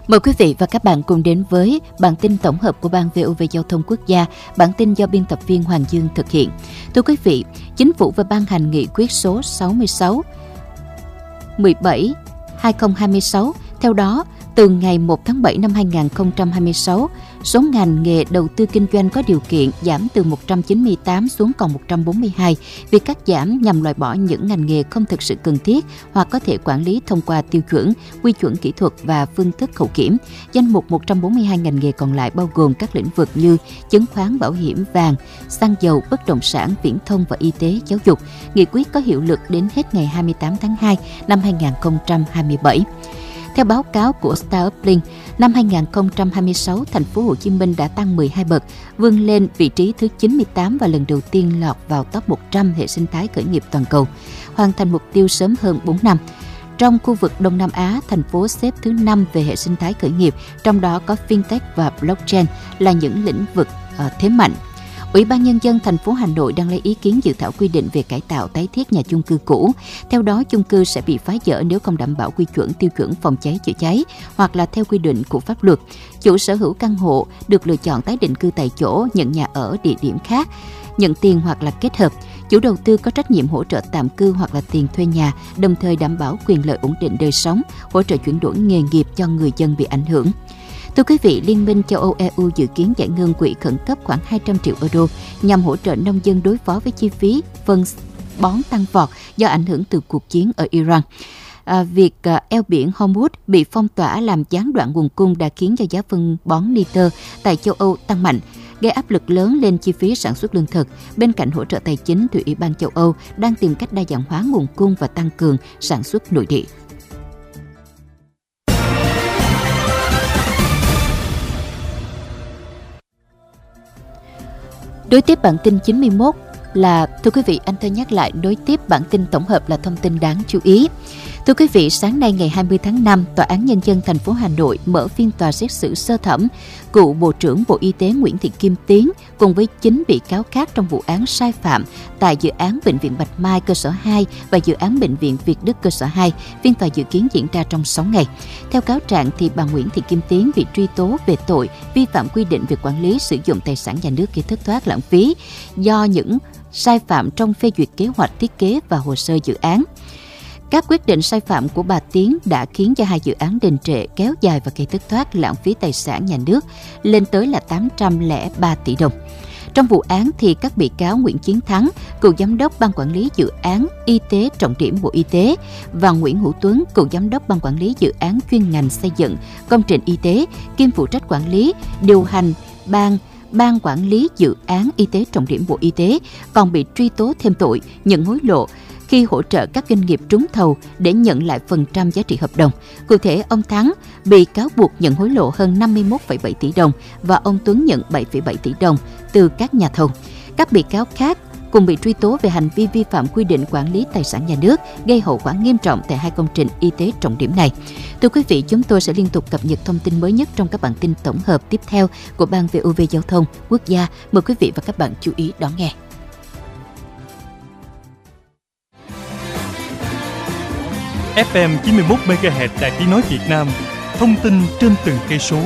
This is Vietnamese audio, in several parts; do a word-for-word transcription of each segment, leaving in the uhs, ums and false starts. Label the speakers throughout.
Speaker 1: Mời quý vị và các bạn cùng đến với bản tin tổng hợp của Ban vê o vê Giao thông Quốc gia, bản tin do biên tập viên Hoàng Dương thực hiện. Thưa quý vị, Chính phủ vừa ban hành nghị quyết số sáu mươi sáu mười bảy hai không hai sáu. Theo đó, từ ngày một tháng bảy năm hai nghìn không trăm hai mươi sáu, số ngành nghề đầu tư kinh doanh có điều kiện giảm từ một trăm chín mươi tám xuống còn một trăm bốn mươi hai. Việc cắt giảm nhằm loại bỏ những ngành nghề không thực sự cần thiết hoặc có thể quản lý thông qua tiêu chuẩn, quy chuẩn kỹ thuật và phương thức hậu kiểm. Danh mục một trăm bốn mươi hai ngành nghề còn lại bao gồm các lĩnh vực như chứng khoán, bảo hiểm, vàng, xăng dầu, bất động sản, viễn thông và y tế, giáo dục. Nghị quyết có hiệu lực đến hết ngày hai mươi tám tháng hai năm hai nghìn không trăm hai mươi bảy. Theo báo cáo của Startup Link, năm hai nghìn không trăm hai mươi sáu, thành phố Hồ Chí Minh đã tăng mười hai bậc, vươn lên vị trí thứ chín mươi tám và lần đầu tiên lọt vào top một trăm hệ sinh thái khởi nghiệp toàn cầu, hoàn thành mục tiêu sớm hơn bốn năm. Trong khu vực Đông Nam Á, thành phố xếp thứ năm về hệ sinh thái khởi nghiệp, trong đó có fintech và blockchain là những lĩnh vực uh, thế mạnh. Ủy ban Nhân dân thành phố Hà Nội đang lấy ý kiến dự thảo quy định về cải tạo tái thiết nhà chung cư cũ. Theo đó, chung cư sẽ bị phá dỡ nếu không đảm bảo quy chuẩn tiêu chuẩn phòng cháy chữa cháy hoặc là theo quy định của pháp luật. Chủ sở hữu căn hộ được lựa chọn tái định cư tại chỗ, nhận nhà ở địa điểm khác, nhận tiền hoặc là kết hợp. Chủ đầu tư có trách nhiệm hỗ trợ tạm cư hoặc là tiền thuê nhà, đồng thời đảm bảo quyền lợi ổn định đời sống, hỗ trợ chuyển đổi nghề nghiệp cho người dân bị ảnh hưởng. Thưa quý vị, Liên minh châu Âu e u dự kiến giải ngân quỹ khẩn cấp khoảng hai trăm triệu euro nhằm hỗ trợ nông dân đối phó với chi phí phân bón tăng vọt do ảnh hưởng từ cuộc chiến ở Iran. À, việc à, eo biển Hormuz bị phong tỏa làm gián đoạn nguồn cung đã khiến cho giá phân bón nitơ tại châu Âu tăng mạnh, gây áp lực lớn lên chi phí sản xuất lương thực. Bên cạnh hỗ trợ tài chính, thì Ủy ban châu Âu đang tìm cách đa dạng hóa nguồn cung và tăng cường sản xuất nội địa. Đối tiếp bản tin chín mươi mốt là, thưa quý vị, anh tôi nhắc lại, đối tiếp bản tin tổng hợp là thông tin đáng chú ý. Thưa quý vị, sáng nay ngày hai mươi tháng năm, Tòa án Nhân dân thành phố Hà Nội mở phiên tòa xét xử sơ thẩm cựu Bộ trưởng Bộ Y tế Nguyễn Thị Kim Tiến cùng với chín bị cáo khác trong vụ án sai phạm tại dự án Bệnh viện Bạch Mai cơ sở hai và dự án Bệnh viện Việt Đức cơ sở hai. Phiên tòa dự kiến diễn ra trong sáu ngày. Theo cáo trạng, thì bà Nguyễn Thị Kim Tiến bị truy tố về tội vi phạm quy định về quản lý sử dụng tài sản nhà nước gây thất thoát lãng phí do những sai phạm trong phê duyệt kế hoạch thiết kế và hồ sơ dự án. Các quyết định sai phạm của bà Tiến đã khiến cho hai dự án đình trệ, kéo dài và gây thất thoát lãng phí tài sản nhà nước lên tới là tám trăm lẻ ba tỷ đồng. Trong vụ án thì các bị cáo Nguyễn Chiến Thắng, cựu giám đốc ban quản lý dự án y tế trọng điểm Bộ Y tế, và Nguyễn Hữu Tuấn, cựu giám đốc ban quản lý dự án chuyên ngành xây dựng công trình y tế, kiêm phụ trách quản lý điều hành ban ban quản lý dự án y tế trọng điểm Bộ Y tế, còn bị truy tố thêm tội nhận hối lộ khi hỗ trợ các doanh nghiệp trúng thầu để nhận lại phần trăm giá trị hợp đồng. Cụ thể, ông Thắng bị cáo buộc nhận hối lộ hơn năm mươi mốt phẩy bảy tỷ đồng và ông Tuấn nhận bảy phẩy bảy tỷ đồng từ các nhà thầu. Các bị cáo khác cùng bị truy tố về hành vi vi phạm quy định quản lý tài sản nhà nước, gây hậu quả nghiêm trọng tại hai công trình y tế trọng điểm này. Thưa quý vị, chúng tôi sẽ liên tục cập nhật thông tin mới nhất trong các bản tin tổng hợp tiếp theo của Ban vê o vê Giao thông Quốc gia. Mời quý vị và các bạn chú ý đón nghe.
Speaker 2: ép em chín mươi mốt mê ga héc Đài Tiếng nói Việt Nam, thông tin trên từng cây số.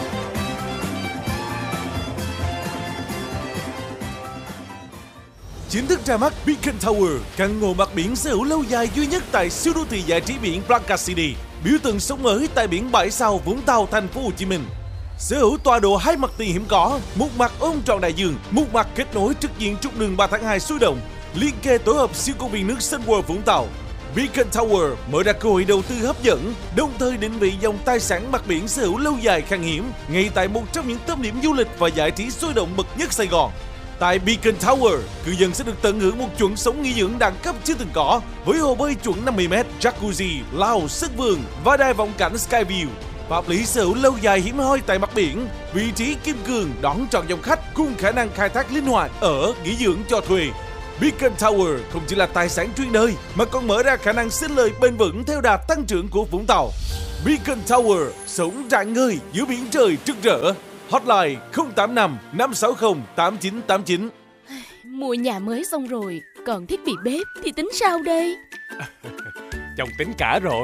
Speaker 3: Chính thức ra mắt Beacon Tower, căn hộ mặt biển sở hữu lâu dài duy nhất tại siêu đô thị giải trí biển Playa City, biểu tượng sống mới tại biển bãi sau Vũng Tàu, thành phố Hồ Chí Minh. Sở hữu tọa độ hai mặt tiền hiểm có, một mặt ôm trọn đại dương, một mặt kết nối trực diện trục đường ba tháng hai sôi động, liên kề tổ hợp siêu công viên nước Sun World Vũng Tàu. Beacon Tower mở ra cơ hội đầu tư hấp dẫn, đồng thời định vị dòng tài sản mặt biển sở hữu lâu dài khan hiếm ngay tại một trong những tâm điểm du lịch và giải trí sôi động bậc nhất Sài Gòn. Tại Beacon Tower, cư dân sẽ được tận hưởng một chuẩn sống nghỉ dưỡng đẳng cấp chưa từng có, với hồ bơi chuẩn năm mươi mét, jacuzzi, lao, sân vườn và đài vọng cảnh Skyview. Pháp lý sở hữu lâu dài hiếm hoi tại mặt biển, vị trí kim cương đón trọn dòng khách cùng khả năng khai thác linh hoạt ở nghỉ dưỡng cho thuê. Beacon Tower không chỉ là tài sản chuyên đời mà còn mở ra khả năng sinh lời bền vững theo đà tăng trưởng của Vũng Tàu. Beacon Tower sống rạng ngời giữa biển trời rực rỡ. Hotline không tám năm năm sáu không tám chín tám chín.
Speaker 4: Mua nhà mới xong rồi, còn thiết bị bếp thì tính sao đây?
Speaker 5: Chồng tính cả rồi.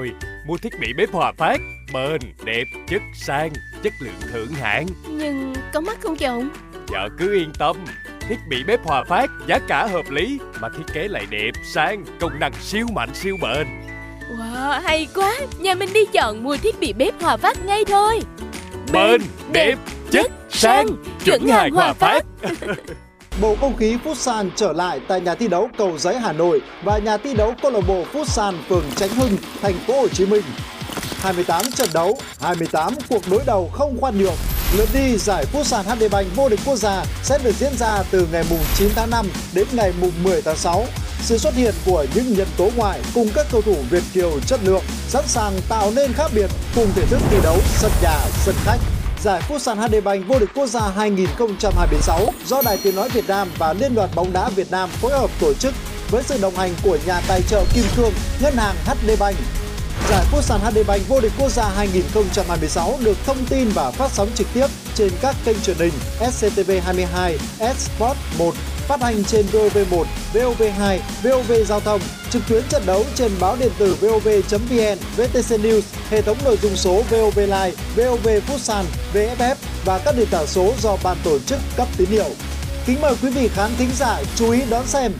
Speaker 5: mua thiết bị bếp Hòa Phát, bền, đẹp, chất sang, chất lượng thượng hạng.
Speaker 4: Nhưng có mắc không chồng?
Speaker 5: Vợ cứ yên tâm, thiết bị bếp Hòa Phát giá cả hợp lý mà thiết kế lại đẹp, sang, công năng siêu mạnh siêu bền.
Speaker 4: Wow, hay quá, nhà mình đi chọn mua thiết bị bếp Hòa Phát ngay thôi.
Speaker 5: Bền, đẹp, chất, sang, chuẩn hàng Hòa Phát.
Speaker 6: Bầu không khí Futsal trở lại tại nhà thi đấu Cầu Giấy Hà Nội và nhà thi đấu câu lạc bộ Futsal phường Chánh Hưng, thành phố Hồ Chí Minh. hai mươi tám trận đấu, hai mươi tám cuộc đối đầu không khoan nhượng. Lượt đi giải Futsal hát đê Bank vô địch quốc gia sẽ được diễn ra từ ngày chín tháng năm đến ngày mười tháng sáu. Sự xuất hiện của những nhân tố ngoại cùng các cầu thủ Việt kiều chất lượng sẵn sàng tạo nên khác biệt cùng thể thức thi đấu sân nhà sân khách. Giải Futsal hát đê Bank vô địch quốc gia hai không hai sáu do Đài Tiếng nói Việt Nam và Liên đoàn bóng đá Việt Nam phối hợp tổ chức với sự đồng hành của nhà tài trợ Kim Cương, ngân hàng hát đê Bank. Giải Futsal hát đê Bank vô địch quốc gia hai không hai sáu được thông tin và phát sóng trực tiếp trên các kênh truyền hình ét xê tê vê hai mươi hai, Sport một, phát hành trên vê o vê một, vê o vê hai, vê o vê Giao thông, trực tuyến trận đấu trên báo điện tử vê o vê chấm vê en, vê tê xê News, hệ thống nội dung số vê o vê Live, vê o vê Futsal, vê ép ép và các nền tảng số do ban tổ chức cấp tín hiệu. Kính mời quý vị khán thính giả chú ý đón xem.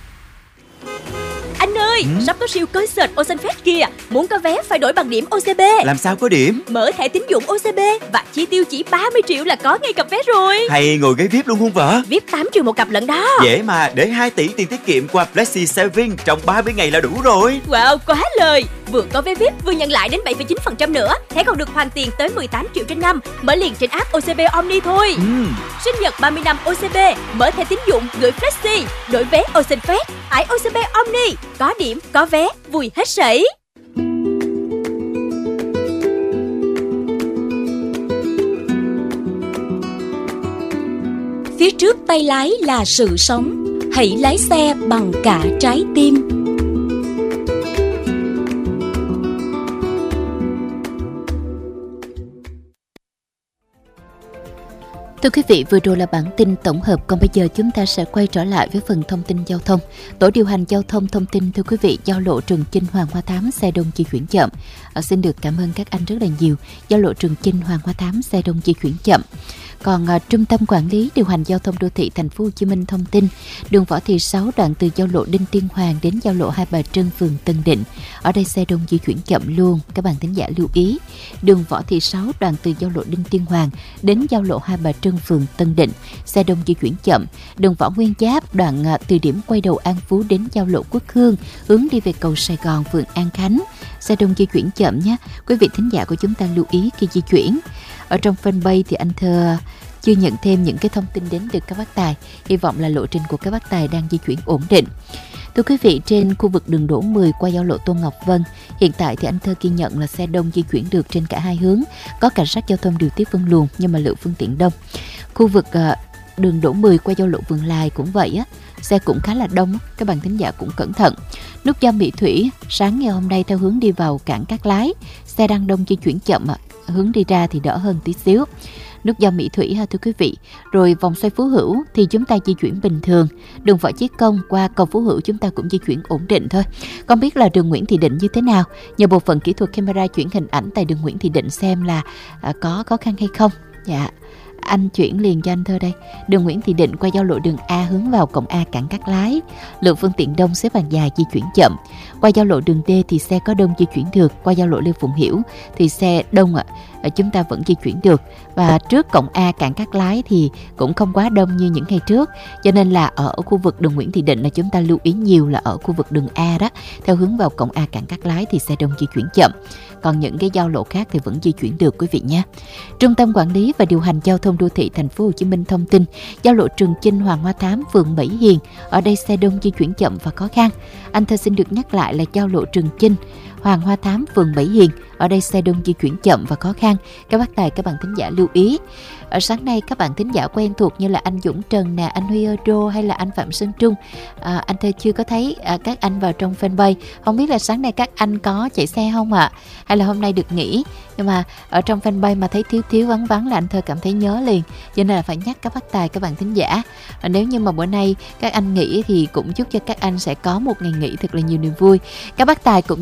Speaker 7: Anh ơi, ừ? sắp có siêu concert Ocean Fest kìa. Muốn có vé phải đổi bằng điểm ô xê bê.
Speaker 8: Làm sao có điểm?
Speaker 7: Mở thẻ tín dụng ô xê bê và chi tiêu chỉ ba mươi triệu là có ngay cặp vé rồi.
Speaker 8: Hay ngồi ghế vi ai pi luôn không vợ?
Speaker 7: vi ai pi tám triệu một cặp lận đó.
Speaker 8: Dễ mà, để hai tỷ tiền tiết kiệm qua Flexi Saving trong ba mươi ngày là đủ rồi.
Speaker 7: Wow, quá lời. Vừa có vé vi ai pi vừa nhận lại đến bảy phẩy chín phần trăm nữa. Thẻ còn được hoàn tiền tới mười tám triệu trên năm. Mở liền trên app ô xê bê Omni thôi.
Speaker 8: ừ.
Speaker 7: Sinh nhật ba mươi năm ô xê bê, mở thẻ tín dụng gửi Flexi, đổi vé Ocean Fest, tải ô xê bê Omni. Có điểm, có vé, vui hết sảy. Phía trước tay lái là sự sống, hãy lái xe bằng cả trái tim.
Speaker 1: Thưa quý vị, vừa rồi là bản tin tổng hợp, còn bây giờ chúng ta sẽ quay trở lại với phần thông tin giao thông. Tổ điều hành giao thông thông tin, thưa quý vị, giao lộ Trường Chinh Hoàng Hoa Thám xe đông di chuyển chậm. À, xin được cảm ơn các anh rất là nhiều. Giao lộ Trường Chinh Hoàng Hoa Thám xe đông di chuyển chậm. Còn à, Trung tâm Quản lý điều hành giao thông đô thị Thành phố Hồ Chí Minh thông tin, đường Võ Thị Sáu đoạn từ giao lộ Đinh Tiên Hoàng đến giao lộ Hai Bà Trưng, phường Tân Định. Ở đây xe đông di chuyển chậm luôn, các bạn thính giả lưu ý. Đường Võ Thị Sáu đoạn từ giao lộ Đinh Tiên Hoàng đến giao lộ Hai Bà Trưng, phường Tân Định, xe đông di chuyển chậm. Đường Võ Nguyên Giáp đoạn à, từ điểm quay đầu An Phú đến giao lộ Quốc Hương, hướng đi về cầu Sài Gòn, phường An Khánh, xe đông di chuyển chậm nhé. Quý vị thính giả của chúng ta lưu ý khi di chuyển. Ở trong fanpage thì anh Thơ chưa nhận thêm những cái thông tin đến từ các bác tài. Hy vọng là lộ trình của các bác tài đang di chuyển ổn định. Thưa quý vị, trên khu vực đường Đỗ mười qua giao lộ Tô Ngọc Vân, hiện tại thì anh Thơ ghi nhận là xe đông di chuyển được trên cả hai hướng. Có cảnh sát giao thông điều tiết phân luồng nhưng mà lượng phương tiện đông. Khu vực uh, đường Đỗ mười qua giao lộ Vườn Lài cũng vậy á, xe cũng khá là đông, các bạn thính giả cũng cẩn thận. Nút giao Mỹ Thủy sáng ngày hôm nay theo hướng đi vào cảng Cát Lái, xe đang đông di chuyển chậm ạ, hướng đi ra thì đỡ hơn tí xíu. Nút giao Mỹ Thủy ha thưa quý vị. Rồi vòng xoay Phú Hữu thì chúng ta di chuyển bình thường. Đường Võ Chí Công qua cầu Phú Hữu chúng ta cũng di chuyển ổn định thôi. Không biết là đường Nguyễn Thị Định như thế nào? Nhờ bộ phận kỹ thuật camera chuyển hình ảnh tại đường Nguyễn Thị Định xem là à, có khó khăn hay không. Dạ, anh chuyển liền cho anh Thơ đây. Đường Nguyễn Thị Định qua giao lộ đường A hướng vào cổng A cảng Cát Lái, lượng phương tiện đông, xếp hàng dài, di chuyển chậm. Qua giao lộ đường D thì xe có đông di chuyển được. Qua giao lộ Lê Phụng Hiểu thì xe đông ạ, à, chúng ta vẫn di chuyển được. Và trước cổng A cảng Cát Lái thì cũng không quá đông như những ngày trước, cho nên là ở khu vực đường Nguyễn Thị Định là chúng ta lưu ý nhiều là ở khu vực đường A đó, theo hướng vào cổng A cảng Cát Lái thì xe đông di chuyển chậm. Còn những cái giao lộ khác thì vẫn di chuyển được quý vị nhé. Trung tâm Quản lý và điều hành giao thông đô thị Thành phố Hồ Chí Minh thông tin, giao lộ Trường Chinh Hoàng Hoa Thám, phường Mỹ Hiền, ở đây xe đông di chuyển chậm và khó khăn. Anh Thơ xin được nhắc lại là giao lộ Trường Chinh Hoàng Hoa Thám, phường Mỹ Hiền, ở đây xe đông di chuyển chậm và khó khăn. Các bác tài, các bạn thính giả lưu ý. Ở sáng nay các bạn thính giả quen thuộc như là anh Dũng Trần nè, anh Huy Euro hay là anh Phạm Sơn Trung, à, anh Thơ chưa có thấy à, các anh vào trong fanpage. Không biết là sáng nay các anh có chạy xe không ạ? À? Hay là hôm nay được nghỉ? Nhưng mà ở trong fanpage mà thấy thiếu thiếu vắng vắng là anh Thơ cảm thấy nhớ liền, cho nên là phải nhắc các bác tài, các bạn thính giả. Và nếu như mà bữa nay các anh nghỉ thì cũng chúc cho các anh sẽ có một ngày nghỉ thật là nhiều niềm vui. Các bác tài cũng giống như là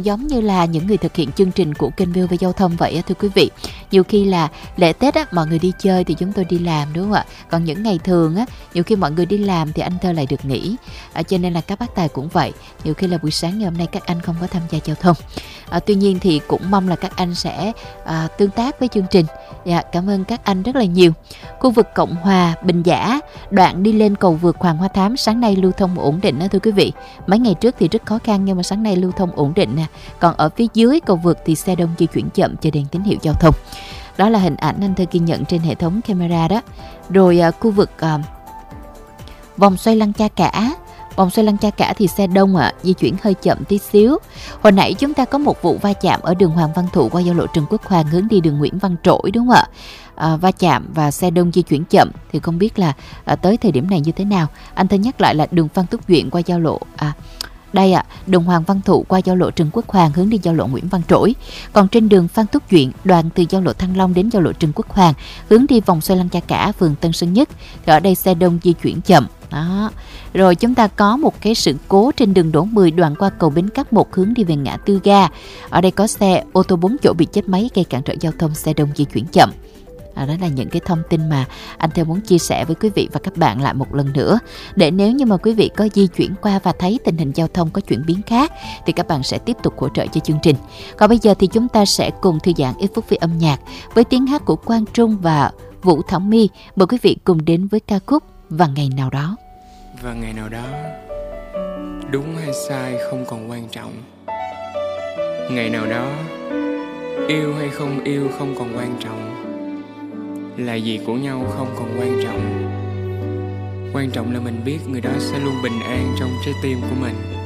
Speaker 1: là những người thực hiện chương trình của kênh vê o vê Giao thông vậy á, thưa quý vị. Nhiều khi là lễ Tết á, mọi người đi chơi thì chúng tôi đi làm, đúng không ạ? Còn những ngày thường á, nhiều khi mọi người đi làm thì anh Thơ lại được nghỉ. À, cho nên là các bác tài cũng vậy. Nhiều khi là buổi sáng ngày hôm nay các anh không có tham gia giao thông. À, tuy nhiên thì cũng mong là các anh sẽ à, tương tác với chương trình. Dạ, cảm ơn các anh rất là nhiều. Khu vực Cộng Hòa, Bình Giả, đoạn đi lên cầu vượt Hoàng Hoa Thám sáng nay lưu thông ổn định đó thưa quý vị. Mấy ngày trước thì rất khó khăn nhưng mà sáng nay lưu thông ổn định nè. Còn ở phía dưới cầu vượt thì xe đông di chuyển chậm chờ đèn tín hiệu giao thông. Đó là hình ảnh anh Thơ ghi nhận trên hệ thống camera đó. Rồi à, khu vực à, vòng xoay Lăng Cha Cả. Vòng xoay Lăng Cha Cả thì xe đông ạ, à, di chuyển hơi chậm tí xíu. Hồi nãy chúng ta có một vụ va chạm ở đường Hoàng Văn Thụ qua giao lộ Trần Quốc Hoàng hướng đi đường Nguyễn Văn Trỗi, đúng không ạ? À, va chạm và xe đông di chuyển chậm thì không biết là à, tới thời điểm này như thế nào. Anh Thơ nhắc lại là đường Phan Thúc Duyện qua giao lộ à, đây ạ, à, đường Hoàng Văn Thụ qua giao lộ Trần Quốc Hoàng hướng đi giao lộ Nguyễn Văn Trỗi. Còn trên đường Phan Thúc Duyện, đoạn từ giao lộ Thăng Long đến giao lộ Trần Quốc Hoàng hướng đi vòng xoay Lăng Cha Cả, phường Tân Sơn Nhất thì ở đây xe đông di chuyển chậm. Đó. Rồi chúng ta có một cái sự cố trên đường Đỗ mười đoạn qua cầu Bến Cát một hướng đi về ngã tư ga. Ở đây có xe ô tô bốn chỗ bị chết máy gây cản trở giao thông, xe đông di chuyển chậm. À, đó là những cái thông tin mà anh Thơ muốn chia sẻ với quý vị và các bạn lại một lần nữa. Để nếu như mà quý vị có di chuyển qua và thấy tình hình giao thông có chuyển biến khác thì các bạn sẽ tiếp tục hỗ trợ cho chương trình. Còn bây giờ thì chúng ta sẽ cùng thư giãn ít phút với âm nhạc với tiếng hát của Quang Trung và Vũ Thảo My. Mời quý vị cùng đến với ca khúc Và Ngày Nào Đó.
Speaker 9: Và ngày nào đó, đúng hay sai không còn quan trọng. Ngày nào đó, yêu hay không yêu không còn quan trọng. Là gì của nhau không còn quan trọng. Quan trọng là mình biết người đó sẽ luôn bình an trong trái tim của mình.